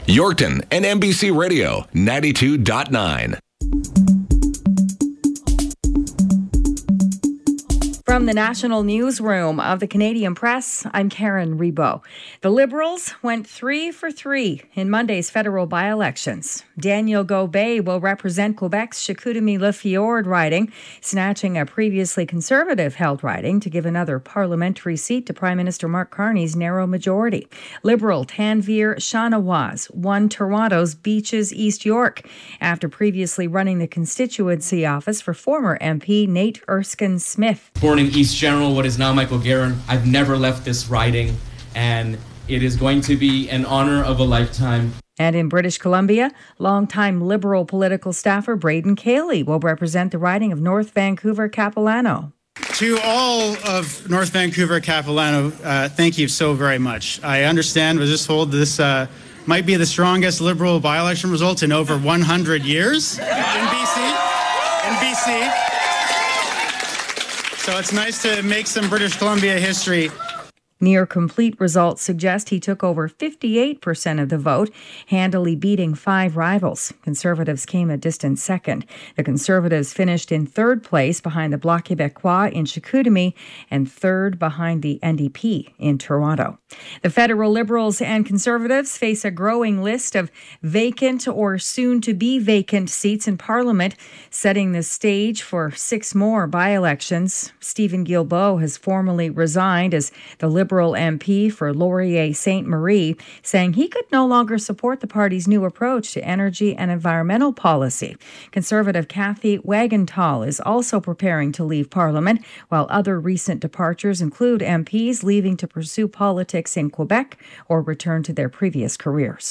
Yorkton and NBC Radio 92.9. From the National Newsroom of the Canadian Press, I'm Karen Rebo. The Liberals went 3 for 3 in Monday's federal by-elections. Daniel Gobet will represent Quebec's Chicoutimi-Le Fjord snatching a previously Conservative-held riding to give another parliamentary seat to Prime Minister Mark Carney's narrow majority. Liberal Tanvir Shanawaz won Toronto's Beaches East York after previously running the constituency office for former MP Nate Erskine-Smith. Born in East General, what is now Michael Guerin, I've never left this riding, and it is going to be an honor of a lifetime. And in British Columbia, longtime Liberal political staffer Braden Cayley will represent the riding of North Vancouver-Capilano. To all of North Vancouver-Capilano, thank you so very much. I understand, was just told this might be the strongest Liberal by-election result in over 100 years in BC. So it's nice to make some British Columbia history. Near complete results suggest he took over 58% of the vote, handily beating 5 rivals. Conservatives came a distant second. The Conservatives finished in third place behind the Bloc Québécois in Chicoutimi and third behind the NDP in Toronto. The federal Liberals and Conservatives face a growing list of vacant or soon-to-be vacant seats in Parliament, setting the stage for 6 more by-elections. Stephen Guilbeault has formally resigned as the Liberal MP for Laurier Ste. Marie, saying he could no longer support the party's new approach to energy and environmental policy. Conservative Kathy Wagenthal is also preparing to leave Parliament, while other recent departures include MPs leaving to pursue politics in Quebec or return to their previous careers.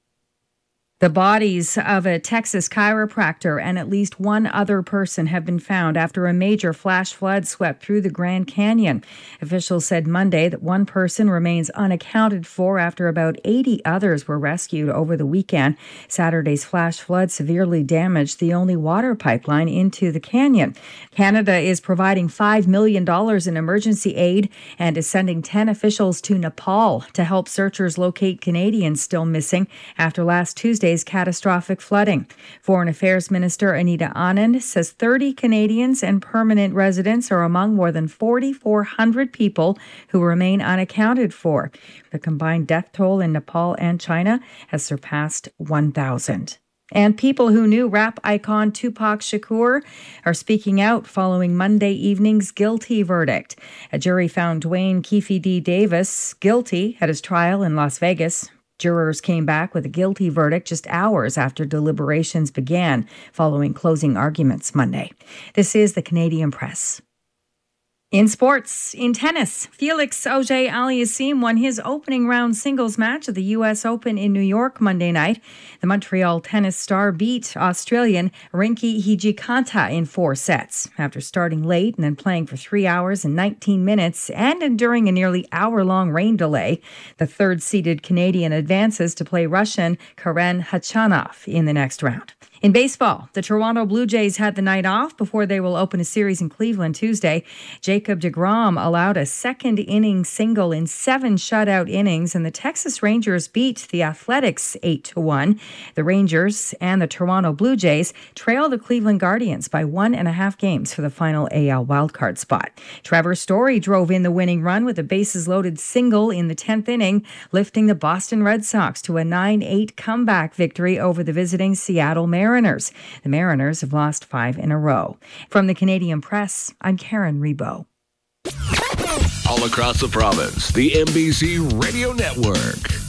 The bodies of a Texas chiropractor and at least one other person have been found after a major flash flood swept through the Grand Canyon. Officials said Monday that one person remains unaccounted for after about 80 others were rescued over the weekend. Saturday's flash flood severely damaged the only water pipeline into the canyon. Canada is providing $5 million in emergency aid and is sending 10 officials to Nepal to help searchers locate Canadians still missing after last Tuesday's catastrophic flooding. Foreign Affairs Minister Anita Anand says 30 Canadians and permanent residents are among more than 4,400 people who remain unaccounted for. The combined death toll in Nepal and China has surpassed 1,000. And people who knew rap icon Tupac Shakur are speaking out following Monday evening's guilty verdict. A jury found Dwayne Keefe D. Davis guilty at his trial in Las Vegas. Jurors came back with a guilty verdict just hours after deliberations began following closing arguments Monday. This is the Canadian Press. In sports, in tennis, Felix Auger-Aliassime won his opening round singles match at the U.S. Open in New York Monday night. The Montreal tennis star beat Australian Rinky Hijikata in 4 sets. After starting late and then playing for 3 hours and 19 minutes and enduring a nearly hour-long rain delay, the third-seeded Canadian advances to play Russian Karen Khachanov in the next round. In baseball, the Toronto Blue Jays had the night off before they will open a series in Cleveland Tuesday. Jacob deGrom allowed a second-inning single in 7 shutout innings, and the Texas Rangers beat the Athletics 8-1. The Rangers and the Toronto Blue Jays trailed the Cleveland Guardians by 1.5 games for the final AL wildcard spot. Trevor Story drove in the winning run with a bases-loaded single in the 10th inning, lifting the Boston Red Sox to a 9-8 comeback victory over the visiting Seattle Mariners. The Mariners have lost 5 in a row. From the Canadian Press, I'm Karen Rebo. All across the province, the NBC Radio Network.